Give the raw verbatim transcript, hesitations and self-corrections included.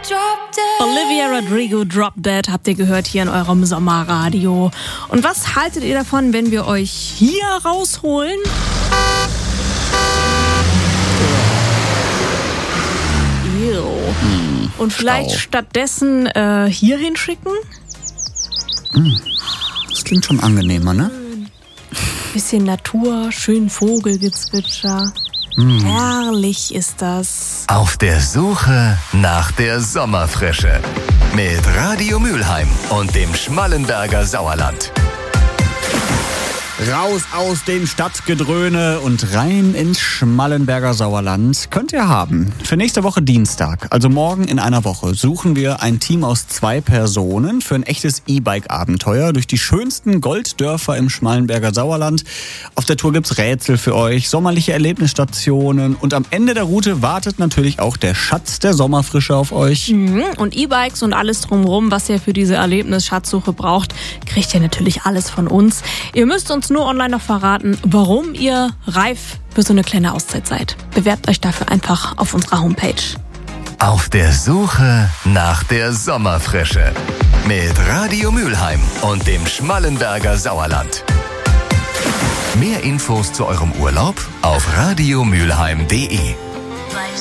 Olivia Rodrigo, Drop Dead, habt ihr gehört hier in eurem Sommerradio. Und was haltet ihr davon, wenn wir euch hier rausholen? Ew. Hm, Und vielleicht Stau. stattdessen äh, hier hinschicken? Das klingt schon angenehmer, ne? Bisschen Natur, schön Vogelgezwitscher. Mm. Herrlich ist das. Auf der Suche nach der Sommerfrische. Mit Radio Mülheim und dem Schmallenberger Sauerland. Raus aus dem Stadtgedröhne und rein ins Schmallenberger Sauerland könnt ihr haben. Für nächste Woche Dienstag, also morgen in einer Woche, suchen wir ein Team aus zwei Personen für ein echtes E-Bike-Abenteuer durch die schönsten Golddörfer im Schmallenberger Sauerland. Auf der Tour gibt's Rätsel für euch, sommerliche Erlebnisstationen und am Ende der Route wartet natürlich auch der Schatz der Sommerfrische auf euch. Mhm. Und E-Bikes und alles drumherum, was ihr für diese Erlebnis-Schatzsuche braucht, kriegt ihr natürlich alles von uns. Ihr müsst uns nur online noch verraten, warum ihr reif für so eine kleine Auszeit seid. Bewerbt euch dafür einfach auf unserer Homepage. Auf der Suche nach der Sommerfrische. Mit Radio Mülheim und dem Schmallenberger Sauerland. Mehr Infos zu eurem Urlaub auf radiomülheim punkt de.